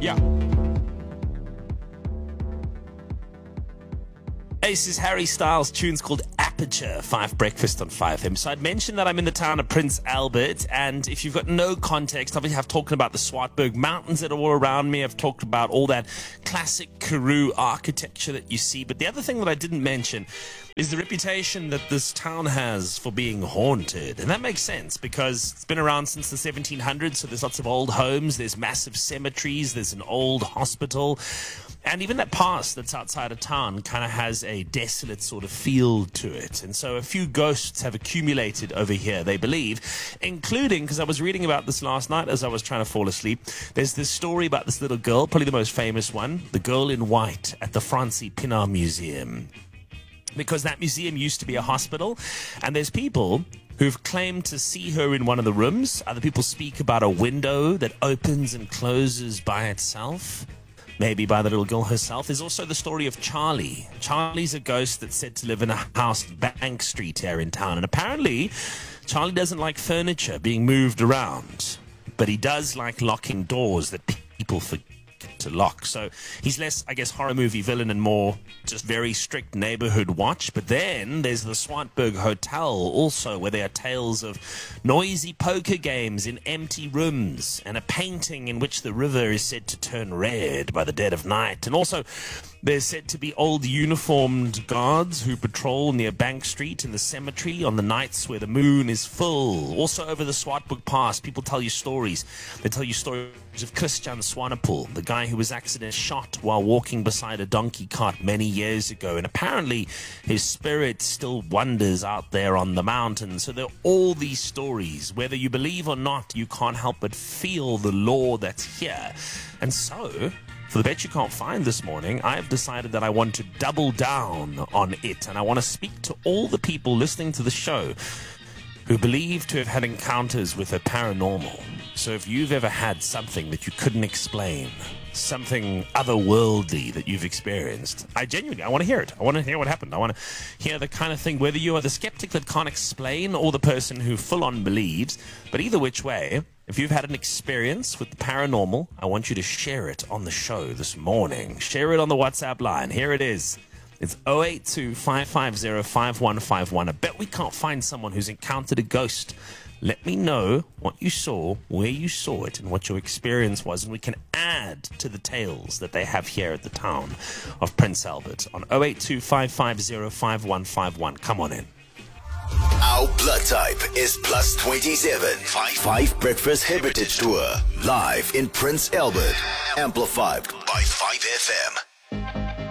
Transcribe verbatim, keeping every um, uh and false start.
Yeah. This is Harry Styles. Tune's called Aperture. Five Breakfast on five F M. So I'd mentioned that I'm in the town of Prince Albert, and if you've got no context, obviously I've talked about the Swartberg Mountains that are all around me. I've talked about all that classic Karoo architecture that you see. But the other thing that I didn't mention is the reputation that this town has for being haunted. And that makes sense because it's been around since the seventeen hundreds, so there's lots of old homes, there's massive cemeteries, there's an old hospital. And even that pass that's outside of town kind of has a desolate sort of feel to it. And so a few ghosts have accumulated over here, they believe, including, because I was reading about this last night as I was trying to fall asleep, there's this story about this little girl, probably the most famous one, the girl in white at the Francie Pinar Museum. Because that museum used to be a hospital, and there's people who've claimed to see her in one of the rooms. Other people speak about a window that opens and closes by itself. Maybe by the little girl herself. There's also the story of Charlie. Charlie's a ghost that's said to live in a house Bank Street here in town. And apparently, Charlie doesn't like furniture being moved around. But he does like locking doors that people forget to lock. So he's less, I guess, horror movie villain and more just very strict neighborhood watch. But then there's the Swartberg Hotel also, where there are tales of noisy poker games in empty rooms and a painting in which the river is said to turn red by the dead of night. And also there's said to be old uniformed guards who patrol near Bank Street in the cemetery on the nights where the moon is full. Also over the Swartberg Pass, people tell you stories. They tell you stories of Christian Swanepoel, the guy who was accidentally shot while walking beside a donkey cart many years ago. And apparently his spirit still wanders out there on the mountain. So there are all these stories. Whether you believe or not, you can't help but feel the lore that's here. And so, for the Bet You Can't Find this morning, I've decided that I want to double down on it. And I want to speak to all the people listening to the show who believe to have had encounters with the paranormal. So if you've ever had something that you couldn't explain, something otherworldly that you've experienced, I genuinely, I want to hear it. I want to hear what happened. I want to hear the kind of thing, whether you are the skeptic that can't explain or the person who full-on believes. But either which way, if you've had an experience with the paranormal, I want you to share it on the show this morning. Share it on the WhatsApp line. Here it is. It's zero eight two, five five zero, five one five one. I bet we can't find someone who's encountered a ghost. Let me know what you saw, where you saw it, and what your experience was, and we can add to the tales that they have here at the town of Prince Albert on zero eight two, five five zero, five one five one. Come on in. Our blood type is plus twenty-seven. Five, five Breakfast Heritage Tour. Live in Prince Albert. Amplified by five F M.